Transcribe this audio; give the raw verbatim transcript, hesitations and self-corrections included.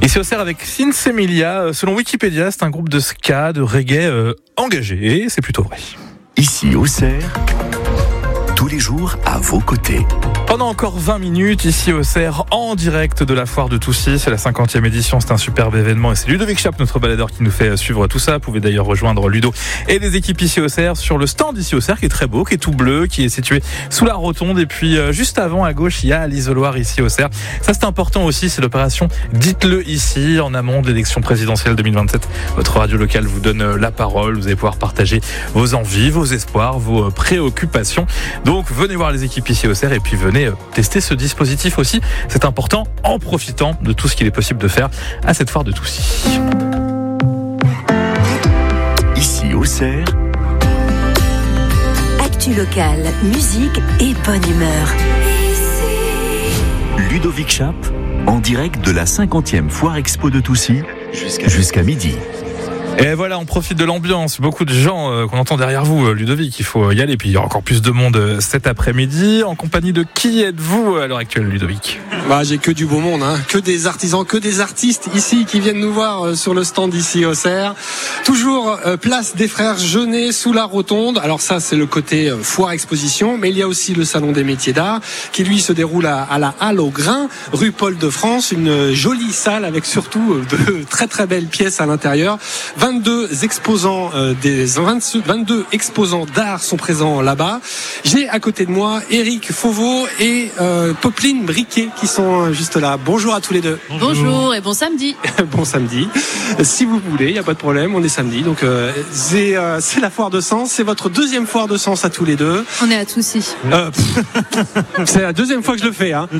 Ici au Cerf avec Sinsemilia, selon Wikipédia, c'est un groupe de ska, de reggae euh, engagé, et c'est plutôt vrai. Ici au Cerf, tous les jours à vos côtés. Pendant encore vingt minutes, ici au Cerf, en direct de la foire de Toussy, c'est la cinquantième édition, c'est un superbe événement et c'est Ludovic Chape, notre baladeur, qui nous fait suivre tout ça. Vous pouvez d'ailleurs rejoindre Ludo et les équipes ici au Cerf sur le stand ici au Cerf, qui est très beau, qui est tout bleu, qui est situé sous la rotonde, et puis euh, juste avant à gauche, il y a l'isoloir ici au Cerf. Ça c'est important aussi, c'est l'opération Dites-le ici, en amont de l'élection présidentielle deux mille vingt-sept. Votre radio locale vous donne la parole, vous allez pouvoir partager vos envies, vos espoirs, vos préoccupations. Donc venez voir les équipes ici au Cerf et puis venez tester ce dispositif aussi. C'est important en profitant de tout ce qu'il est possible de faire à cette foire de Toussy. Ici au Cerf, actu locale, musique et bonne humeur. Ludovic Chape, en direct de la cinquantième foire expo de Toussy, jusqu'à, jusqu'à midi. Et voilà, on profite de l'ambiance. Beaucoup de gens euh, qu'on entend derrière vous, euh, Ludovic, il faut y aller. Puis il y aura encore plus de monde euh, cet après-midi. En compagnie de qui êtes-vous à l'heure actuelle, Ludovic ? Bah, j'ai que du beau monde, hein. Que des artisans, que des artistes ici qui viennent nous voir euh, sur le stand ici au Cerf. Toujours euh, place des Frères Jeunet sous la rotonde. Alors ça, c'est le côté euh, foire exposition, mais il y a aussi le salon des métiers d'art qui lui se déroule à, à la Halle au Grain, rue Paul de France, une euh, jolie salle avec surtout euh, de très très belles pièces à l'intérieur. vingt-deux exposants euh, des vingt-deux exposants d'art sont présents là-bas. J'ai à côté de moi Eric Fauveau et euh, Popeline Briquet qui sont juste là. Bonjour à tous les deux. Bonjour, Bonjour et bon samedi. Bon samedi. Si vous voulez, il n'y a pas de problème, on est samedi. Donc euh, c'est, euh, c'est la foire de Sens, c'est votre deuxième foire de Sens à tous les deux. On est à Toussy. Euh, c'est la deuxième fois que je le fais. Hein.